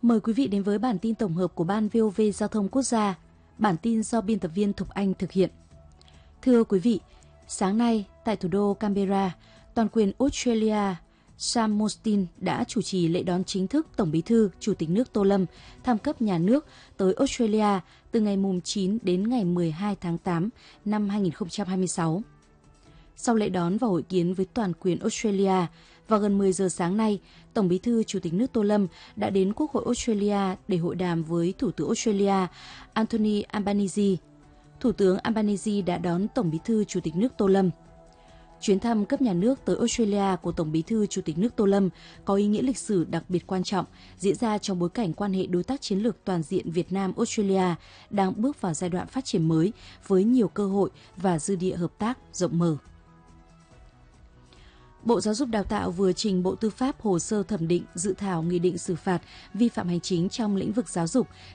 Mời quý vị đến với bản tin tổng hợp của Ban VOV Giao thông Quốc gia. Bản tin do biên tập viên Thục Anh thực hiện. Thưa quý vị, sáng nay tại thủ đô Canberra, toàn quyền Australia Sam Mostyn đã chủ trì lễ đón chính thức Tổng Bí thư Chủ tịch nước Tô Lâm thăm cấp nhà nước tới Australia từ ngày 9 đến ngày 12 tháng 8 năm 2026. Sau lễ đón và hội kiến với toàn quyền Australia, vào gần 10 giờ sáng nay, Tổng Bí thư Chủ tịch nước Tô Lâm đã đến Quốc hội Australia để hội đàm với Thủ tướng Australia Anthony Albanese. Thủ tướng Albanese đã đón Tổng Bí thư Chủ tịch nước Tô Lâm. Chuyến thăm cấp nhà nước tới Australia của Tổng Bí thư Chủ tịch nước Tô Lâm có ý nghĩa lịch sử đặc biệt quan trọng, diễn ra trong bối cảnh quan hệ đối tác chiến lược toàn diện Việt Nam-Australia đang bước vào giai đoạn phát triển mới với nhiều cơ hội và dư địa hợp tác rộng mở. Bộ Giáo dục Đào tạo vừa trình Bộ Tư pháp hồ sơ thẩm định dự thảo nghị định xử phạt vi phạm hành chính trong lĩnh vực giáo dục